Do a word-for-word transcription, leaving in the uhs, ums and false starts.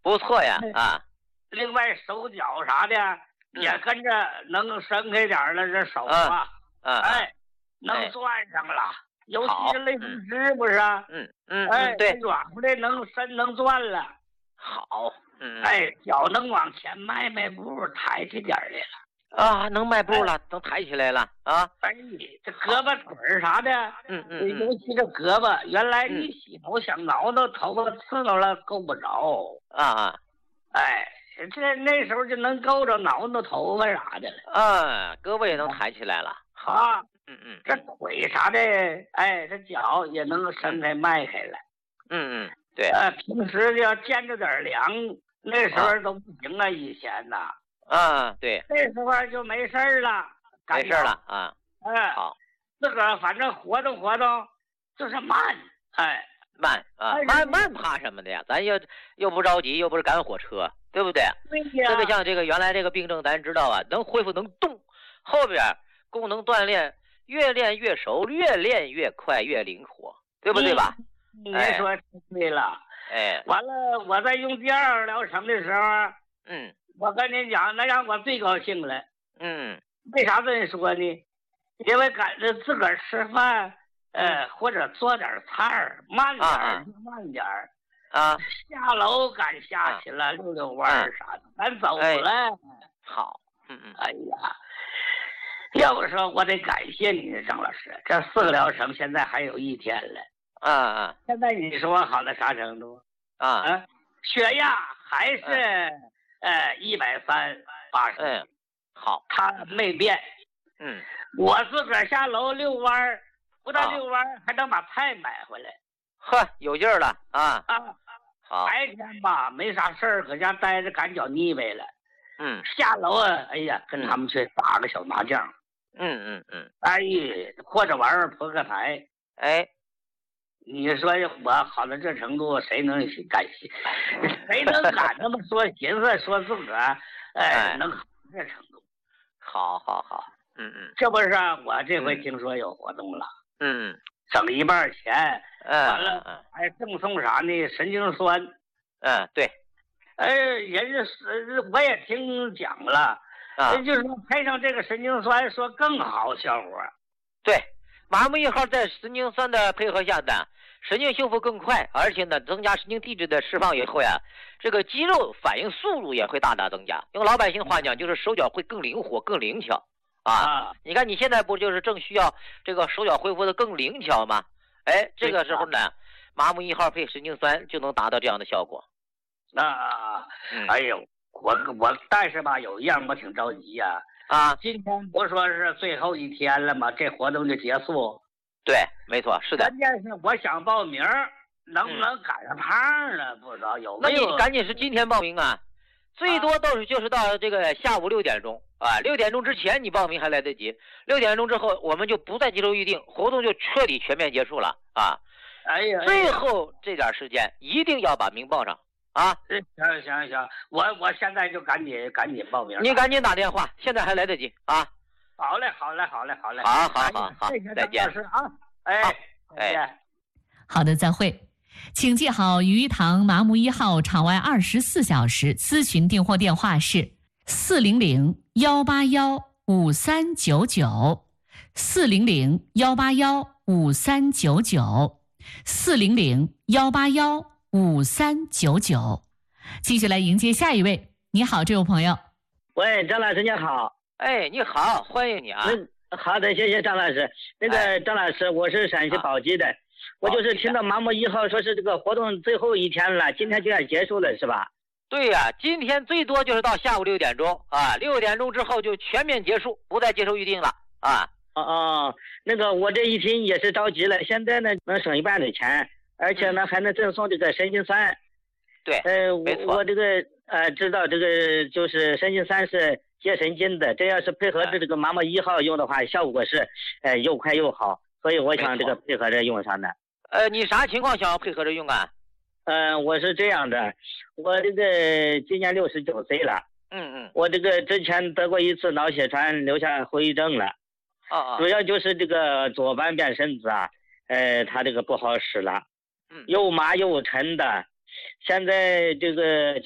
不错呀啊。 另外手脚啥的也跟着能伸开点了，这手啊， 嗯， 哎，能转上了。尤其是类风湿不是？ 嗯嗯， 哎， 对， 软乎的能伸能转了。 好，嗯， 哎，脚能往前迈迈步，抬起点来了。 啊，能迈步了，能抬起来了啊！ 哎，这胳膊腿儿啥的， 嗯嗯， 尤其这胳膊，原来你洗头想挠挠头发刺挠了够不着啊啊！ 哎，这那时候就能够着挠挠头发啥的了啊，胳膊也能抬起来了。 好， 嗯嗯， 这腿啥的，哎，这脚也能伸开迈开了。 嗯嗯，对。 呃，平时要见着点凉，那时候都不行啊，以前呐。 啊，对。 那时候就没事了， 没事了啊。 哎， 好， 自个儿反正活动活动，就是慢，哎， 慢啊，慢慢怕什么的呀？咱又又不着急，又不是赶火车，对不对？ 对呀。 特别像这个原来这个病症，咱知道啊，能恢复能动，后边功能锻炼越练越熟，越练越快，越灵活，对不对吧？ 你说对了。 哎， 完了，我在用第二疗程的时候， 嗯， 我跟您讲，那让我最高兴了。 嗯， 为啥这么说呢？因为赶着自个儿吃饭，呃，或者做点菜儿，慢点儿就慢点儿。 啊， 下楼赶下去了，溜溜弯儿啥的，咱走了。 好，嗯嗯。 哎呀，要不说我得感谢你，张老师，这四个疗程现在还有一天了。 啊啊！ 现在你说好到啥程度？ 啊啊，血压还是呃一百三八十。 嗯，好， 它没变。 嗯， 我自个儿下楼遛弯儿，不但遛弯儿，还能把菜买回来。 呵，有劲儿了啊！ 啊， 好。 白天吧没啥事儿，搁家待着赶脚腻歪了。 嗯。 下楼啊，哎呀，跟他们去打个小麻将。 嗯嗯嗯。 哎，或者玩玩扑克牌。 哎。 你说我好到这程度，谁能敢信？谁能敢那么说？寻思说自个儿，哎，能好这程度？ 好，好，好，嗯嗯。 这不是我这回听说有活动了， 嗯， 省一半钱，完了还赠送啥呢？神经酸。 嗯，对。 哎，人家是我也听讲了， 啊， 就是说配上这个神经酸，说更好效果。 对，麻木一号在神经酸的配合下呢，神经修复更快，而且呢，增加神经递质的释放以后呀，这个肌肉反应速度也会大大增加。用老百姓话讲，就是手脚会更灵活、更灵巧啊。 啊你看你现在不就是正需要这个手脚恢复的更灵巧吗？哎，这个时候呢，麻木一号配神经酸就能达到这样的效果。 啊，哎呦，我我但是吧，有一样我挺着急呀。 啊， 今天不说是最后一天了吗？这活动就结束。 对，没错，是的。 关键是我想报名，能不能赶上趟呢？不知道有没有。 那你赶紧是今天报名啊，最多都是就是到这个下午六点钟啊，六点钟之前你报名还来得及，六点钟之后我们就不再接受预定，活动就彻底全面结束了啊。 哎呀， 最后这点时间一定要把名报上啊！ 行行行，我我现在就赶紧赶紧报名。 你赶紧打电话，现在还来得及啊！ 好嘞，好嘞，好嘞，好嘞。 好好好好，再见啊！哎哎， 好的，再会。请记好鱼塘麻木一号场外二十四小时咨询订货电话是四零零幺八幺五三九九，四零零幺八幺五三九九，四零零幺八幺五三九九。继续来迎接下一位。你好，这位朋友。 喂，张老师你好。 哎，你好，欢迎你啊。 好的，谢谢张老师。那个、哎、张老师，我是陕西宝鸡的，啊、我就是听到麻木一号说是这个活动最后一天了，今天就要结束了，是吧？ 对呀、啊，今天最多就是到下午六点钟啊，六点钟之后就全面结束，不再接受预定了啊。 哦哦，那个我这一听也是着急了，现在呢能省一半的钱，而且呢、嗯、还能赠送这个神经酸。 对， 呃，我我这个呃知道这个就是神经酸是接神经的，这要是配合着这个麻木一号用的话，效果是呃又快又好，所以我想这个配合着用上的。 呃，你啥情况想要配合着用啊？ 嗯、呃，我是这样的，我这个今年六十九岁了， 嗯嗯， 我这个之前得过一次脑血栓，留下后遗症了， 哦哦， 主要就是这个左半边身子啊，呃，它这个不好使了， 嗯， 又麻又沉的，现在这个。